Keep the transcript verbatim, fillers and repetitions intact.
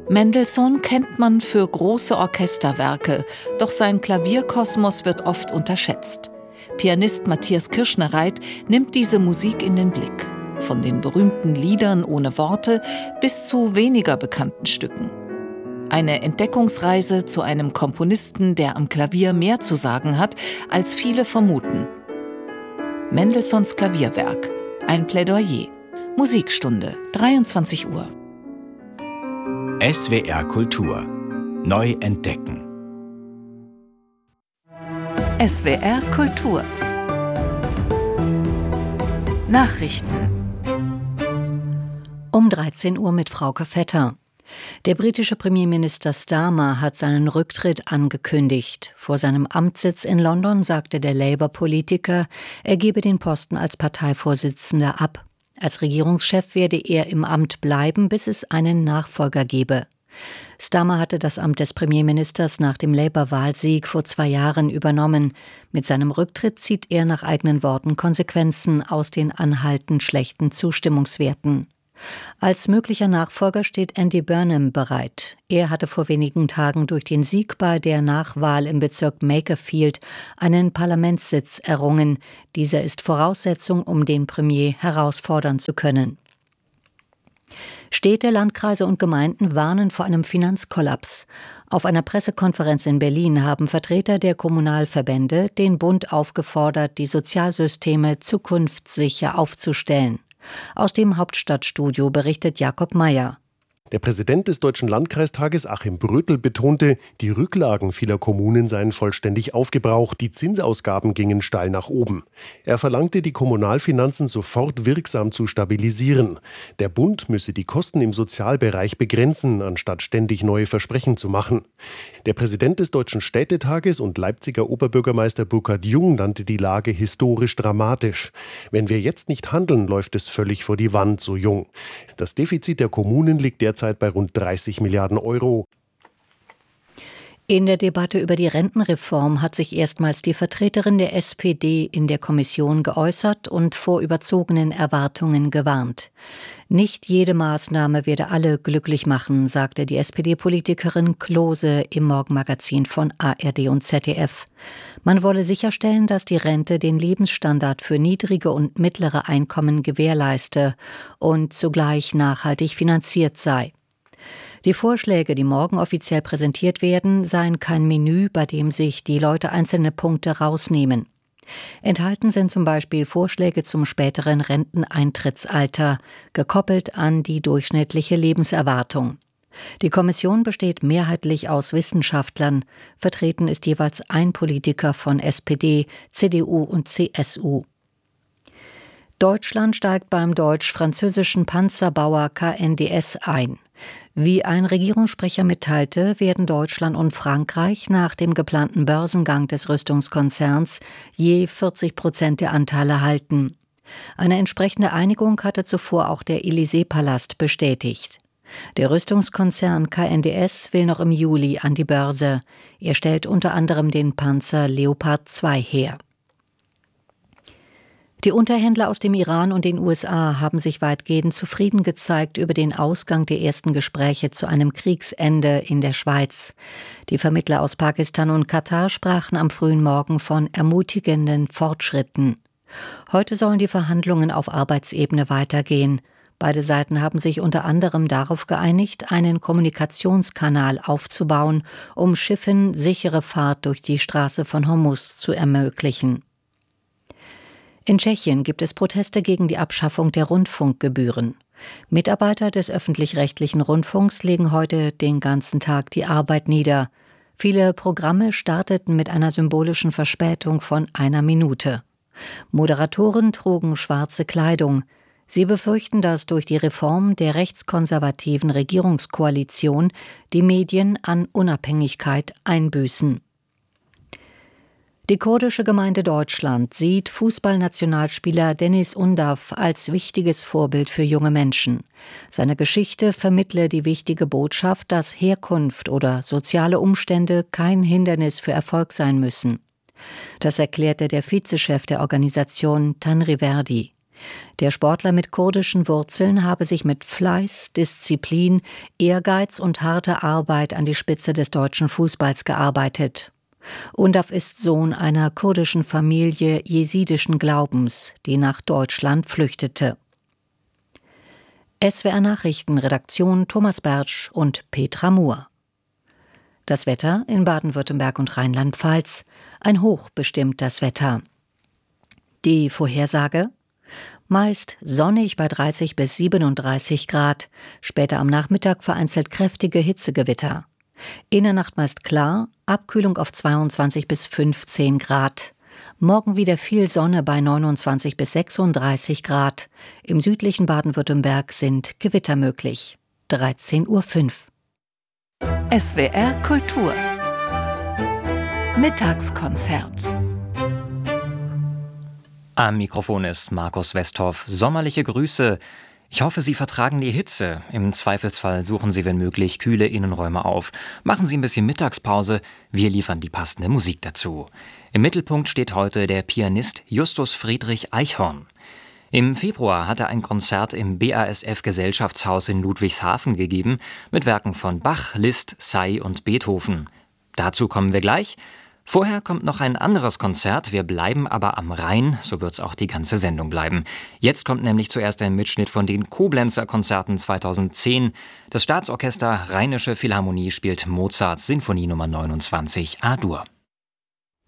Mendelssohn kennt man für große Orchesterwerke, doch sein Klavierkosmos wird oft unterschätzt. Pianist Matthias Kirschnereit nimmt diese Musik in den Blick. Von den berühmten Liedern ohne Worte bis zu weniger bekannten Stücken. Eine Entdeckungsreise zu einem Komponisten, der am Klavier mehr zu sagen hat, als viele vermuten. Mendelssohns Klavierwerk. Ein Plädoyer. Musikstunde, dreiundzwanzig Uhr. S W R Kultur. Neu entdecken. S W R Kultur. Nachrichten. Um dreizehn Uhr mit Frauke Vetter. Der britische Premierminister Starmer hat seinen Rücktritt angekündigt. Vor seinem Amtssitz in London sagte der Labour-Politiker, er gebe den Posten als Parteivorsitzender ab. Als Regierungschef werde er im Amt bleiben, bis es einen Nachfolger gebe. Starmer hatte das Amt des Premierministers nach dem Labour-Wahlsieg vor zwei Jahren übernommen. Mit seinem Rücktritt zieht er nach eigenen Worten Konsequenzen aus den anhaltend schlechten Zustimmungswerten. Als möglicher Nachfolger steht Andy Burnham bereit. Er hatte vor wenigen Tagen durch den Sieg bei der Nachwahl im Bezirk Makerfield einen Parlamentssitz errungen. Dieser ist Voraussetzung, um den Premier herausfordern zu können. Städte, Landkreise und Gemeinden warnen vor einem Finanzkollaps. Auf einer Pressekonferenz in Berlin haben Vertreter der Kommunalverbände den Bund aufgefordert, die Sozialsysteme zukunftssicher aufzustellen. Aus dem Hauptstadtstudio berichtet Jakob Meyer. Der Präsident des Deutschen Landkreistages Achim Brötel betonte, die Rücklagen vieler Kommunen seien vollständig aufgebraucht, die Zinsausgaben gingen steil nach oben. Er verlangte, die Kommunalfinanzen sofort wirksam zu stabilisieren. Der Bund müsse die Kosten im Sozialbereich begrenzen, anstatt ständig neue Versprechen zu machen. Der Präsident des Deutschen Städtetages und Leipziger Oberbürgermeister Burkhard Jung nannte die Lage historisch dramatisch. Wenn wir jetzt nicht handeln, läuft es völlig vor die Wand, so Jung. Das Defizit der Kommunen liegt derzeit bei rund dreißig Milliarden Euro. In der Debatte über die Rentenreform hat sich erstmals die Vertreterin der S P D in der Kommission geäußert und vor überzogenen Erwartungen gewarnt. Nicht jede Maßnahme werde alle glücklich machen, sagte die S P D-Politikerin Klose im Morgenmagazin von A R D und Z D F. Man wolle sicherstellen, dass die Rente den Lebensstandard für niedrige und mittlere Einkommen gewährleiste und zugleich nachhaltig finanziert sei. Die Vorschläge, die morgen offiziell präsentiert werden, seien kein Menü, bei dem sich die Leute einzelne Punkte rausnehmen. Enthalten sind zum Beispiel Vorschläge zum späteren Renteneintrittsalter, gekoppelt an die durchschnittliche Lebenserwartung. Die Kommission besteht mehrheitlich aus Wissenschaftlern. Vertreten ist jeweils ein Politiker von S P D, C D U und C S U. Deutschland steigt beim deutsch-französischen Panzerbauer K N D S ein. Wie ein Regierungssprecher mitteilte, werden Deutschland und Frankreich nach dem geplanten Börsengang des Rüstungskonzerns je vierzig Prozent der Anteile halten. Eine entsprechende Einigung hatte zuvor auch der Élysée-Palast bestätigt. Der Rüstungskonzern K N D S will noch im Juli an die Börse. Er stellt unter anderem den Panzer Leopard zwei her. Die Unterhändler aus dem Iran und den U S A haben sich weitgehend zufrieden gezeigt über den Ausgang der ersten Gespräche zu einem Kriegsende in der Schweiz. Die Vermittler aus Pakistan und Katar sprachen am frühen Morgen von ermutigenden Fortschritten. Heute sollen die Verhandlungen auf Arbeitsebene weitergehen. Beide Seiten haben sich unter anderem darauf geeinigt, einen Kommunikationskanal aufzubauen, um Schiffen sichere Fahrt durch die Straße von Hormuz zu ermöglichen. In Tschechien gibt es Proteste gegen die Abschaffung der Rundfunkgebühren. Mitarbeiter des öffentlich-rechtlichen Rundfunks legen heute den ganzen Tag die Arbeit nieder. Viele Programme starteten mit einer symbolischen Verspätung von einer Minute. Moderatoren trugen schwarze Kleidung. Sie befürchten, dass durch die Reform der rechtskonservativen Regierungskoalition die Medien an Unabhängigkeit einbüßen. Die kurdische Gemeinde Deutschland sieht Fußballnationalspieler Deniz Undav als wichtiges Vorbild für junge Menschen. Seine Geschichte vermittle die wichtige Botschaft, dass Herkunft oder soziale Umstände kein Hindernis für Erfolg sein müssen. Das erklärte der Vizechef der Organisation Tanri Verdi. Der Sportler mit kurdischen Wurzeln habe sich mit Fleiß, Disziplin, Ehrgeiz und harter Arbeit an die Spitze des deutschen Fußballs gearbeitet. Undaf ist Sohn einer kurdischen Familie jesidischen Glaubens, die nach Deutschland flüchtete. S W R Nachrichten, Redaktion Thomas Bertsch und Petra Muhr. Das Wetter in Baden-Württemberg und Rheinland-Pfalz. Ein Hoch bestimmt das Wetter. Die Vorhersage? Meist sonnig bei dreißig bis siebenunddreißig Grad, später am Nachmittag vereinzelt kräftige Hitzegewitter. In der Nacht meist klar, Abkühlung auf zweiundzwanzig bis fünfzehn Grad. Morgen wieder viel Sonne bei neunundzwanzig bis sechsunddreißig Grad. Im südlichen Baden-Württemberg sind Gewitter möglich. dreizehn Uhr fünf. S W R Kultur Mittagskonzert. Am Mikrofon ist Markus Westhoff. Sommerliche Grüße. Ich hoffe, Sie vertragen die Hitze. Im Zweifelsfall suchen Sie, wenn möglich, kühle Innenräume auf. Machen Sie ein bisschen Mittagspause. Wir liefern die passende Musik dazu. Im Mittelpunkt steht heute der Pianist Justus Friedrich Eichhorn. Im Februar hat er ein Konzert im B A S F-Gesellschaftshaus in Ludwigshafen gegeben mit Werken von Bach, Liszt, Say und Beethoven. Dazu kommen wir gleich. Vorher kommt noch ein anderes Konzert, wir bleiben aber am Rhein, so wird's auch die ganze Sendung bleiben. Jetzt kommt nämlich zuerst ein Mitschnitt von den Koblenzer Konzerten zweitausendzehn. Das Staatsorchester Rheinische Philharmonie spielt Mozarts Sinfonie Nummer neunundzwanzig A-Dur.